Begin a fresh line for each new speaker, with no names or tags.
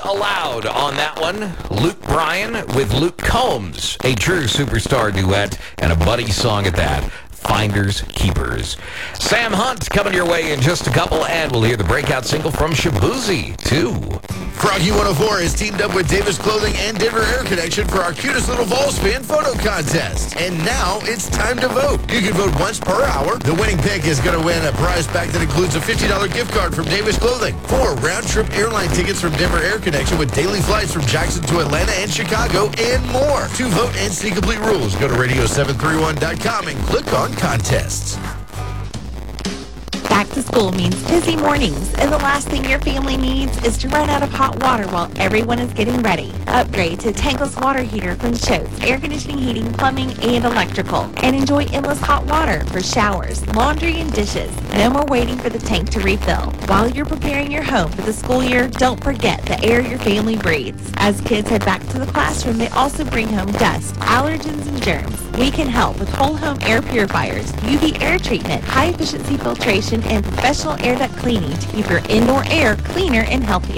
Aloud on that one. Luke Bryan with Luke Combs, a true superstar duet, and a buddy song at that. Finders Keepers. Sam Hunt coming your way in just a couple, and we'll hear the breakout single from Shaboozey, too.
Froggy 104 has teamed up with Davis Clothing and Denver Air Connection for our cutest little ball spin photo contest. And now it's time to vote. You can vote once per hour. The winning pick is going to win a prize pack that includes a $50 gift card from Davis Clothing, 4 round-trip airline tickets from Denver Air Connection with daily flights from Jackson to Atlanta and Chicago, and more. To vote and see complete rules, go to radio731.com and click on contests.
Back to school means busy mornings, and the last thing your family needs is to run out of hot water while everyone is getting ready. Upgrade to tankless water heater from Schultz Air Conditioning, Heating, Plumbing, and Electrical, and enjoy endless hot water for showers, laundry, and dishes. No more waiting for the tank to refill. While you're preparing your home for the school year, don't forget the air your family breathes. As kids head back to the classroom, they also bring home dust, allergens, and germs. We can help with whole home air purifiers, UV air treatment, high efficiency filtration, and professional air duct cleaning to keep your indoor air cleaner and healthier.